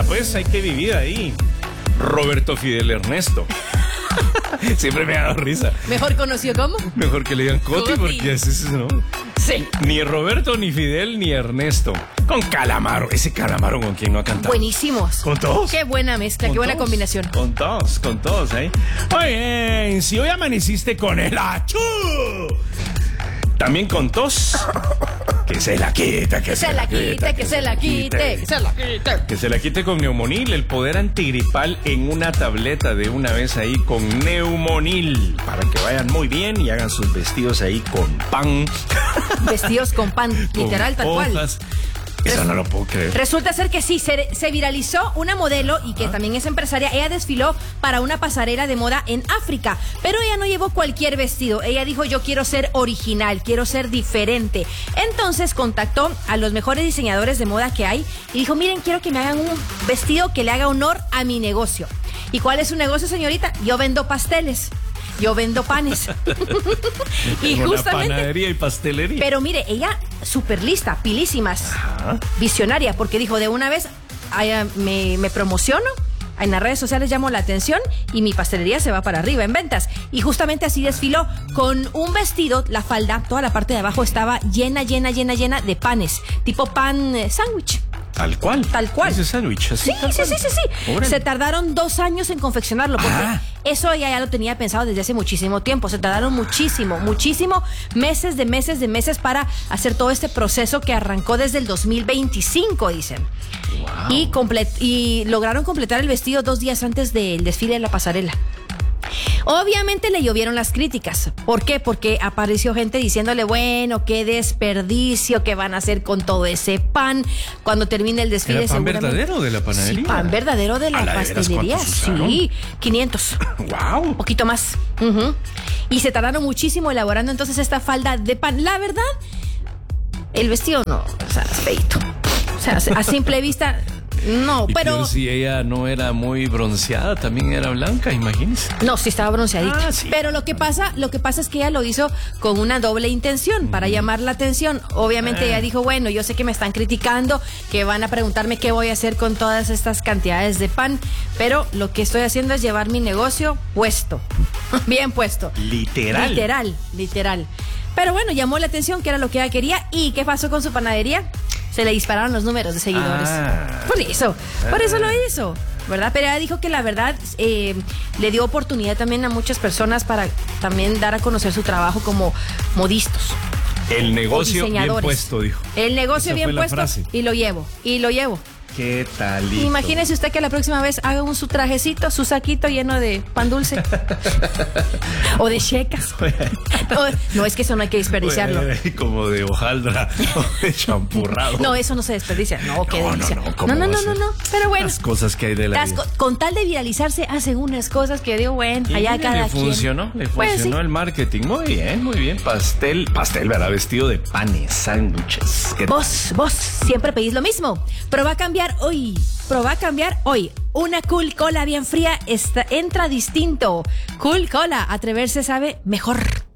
pues, hay que vivir ahí. Roberto Fidel Ernesto. Siempre me ha dado risa. ¿Mejor conocido como? Mejor que le digan Coti, Coti. porque ese es, ¿no? Sí. Ni Roberto, ni Fidel, ni Ernesto. Con Calamaro. Ese Calamaro con quien no ha cantado. Buenísimos. ¿Con todos? Qué buena mezcla, ¿Con qué buena todos? combinación. Con todos, ¿eh? Oye, si hoy amaneciste con el achú, también con tos, que se la quita, que Se la quite, que se la quite, que se la quite. Que se la quite con Neumonil, el poder antigripal en una tableta de una vez ahí con Neumonil, para que vayan muy bien y hagan sus vestidos ahí con pan. Vestidos con pan, literal, tal cual. hojas. Eso no lo puedo creer. Resulta ser que sí, se viralizó una modelo y que también es empresaria. Ella desfiló para una pasarela de moda en África, pero ella no llevó cualquier vestido. Ella dijo, yo quiero ser original, quiero ser diferente. Entonces contactó a los mejores diseñadores de moda que hay y dijo, miren, quiero que me hagan un vestido que le haga honor a mi negocio. ¿Y cuál es su negocio, señorita? Yo vendo pasteles. Yo vendo panes. Y Una justamente... panadería y pastelería. Pero mire, ella súper lista, pilísimas, visionaria, porque dijo, de una vez me promociono, en las redes sociales llamo la atención y mi pastelería se va para arriba en ventas. Y justamente así desfiló con un vestido, la falda, toda la parte de abajo estaba llena de panes, tipo pan sándwich. Tal cual. Tal cual. Ese sándwich. Sí. Órale. Se tardaron 2 años en confeccionarlo, porque eso ella ya lo tenía pensado desde hace muchísimo tiempo. Se tardaron muchísimo, meses para hacer todo este proceso que arrancó desde el 2025, dicen. Wow. Y lograron completar el vestido 2 días antes del desfile de la pasarela. Obviamente le llovieron las críticas. ¿Por qué? Porque apareció gente diciéndole, bueno, qué desperdicio que van a hacer con todo ese pan cuando termine el desfile. ¿Era pan verdadero de la panadería? Sí, pan verdadero de la pastelería. ¿Cuántos usaron? Sí, 500. Wow. Un poquito más. Y se tardaron muchísimo elaborando entonces esta falda de pan. La verdad, el vestido no, o sea, es feito. O sea, a simple vista... No, pero si ella no era muy bronceada, también era blanca, imagínese. no, sí estaba bronceadita. Sí. Pero lo que pasa es que ella lo hizo con una doble intención, para llamar la atención. Obviamente ella dijo, bueno, yo sé que me están criticando, que van a preguntarme qué voy a hacer con todas estas cantidades de pan, pero lo que estoy haciendo es llevar mi negocio puesto. Bien puesto. Literal. Pero bueno, llamó la atención, que era lo que ella quería. ¿Y qué pasó con su panadería? Se le dispararon los números de seguidores. Por eso lo hizo, ¿verdad? Pero ella dijo que la verdad le dio oportunidad también a muchas personas para también dar a conocer su trabajo como modistos. El negocio bien puesto, dijo. El negocio Esa bien fue la puesto frase. y lo llevo. ¿Qué tal? Imagínese usted que la próxima vez haga su trajecito, su saquito lleno de pan dulce. O de checas. No, es que eso no hay que desperdiciarlo. Como de hojaldra o de champurrado. No, eso no se desperdicia. No, qué delicia. ¿cómo va a ser? No. Pero bueno. Las cosas que hay de la vida. Con tal de viralizarse, hacen unas cosas que digo, bueno, Y allá mire, cada le funcionó Pues sí. el marketing. Muy bien. Pastel, ¿verdad? Vestido de panes, sándwiches. Vos siempre pedís lo mismo. Pero va a cambiar hoy. Una Cool Cola bien fría entra distinto. Cool Cola, atreverse sabe mejor.